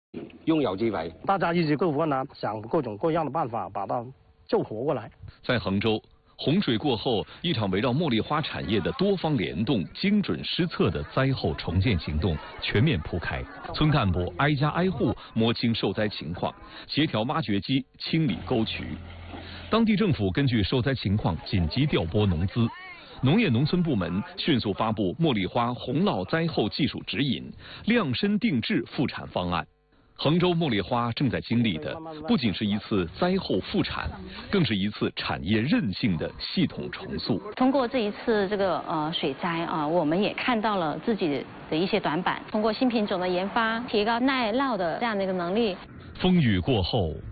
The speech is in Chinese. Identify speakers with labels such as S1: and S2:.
S1: 用有机肥。
S2: 大家一起克服困难，想各种各样的办法把它救活过来。
S3: 在杭州，洪水过后，一场围绕茉莉花产业的多方联动、精准施策的灾后重建行动全面铺开。村干部挨家挨户摸清受灾情况，协调挖掘机清理沟渠。当地政府根据受灾情况紧急调拨农资。农业农村部门迅速发布茉莉花洪涝灾后技术指引，量身定制复产方案。杭州茉莉花正在经历的不仅是一次灾后复产，更是一次产业韧性的系统重塑。
S4: 通过这一次水灾我们也看到了自己的一些短板，通过新品种的研发，提高耐涝的这样的一个能力。
S3: 风雨过后，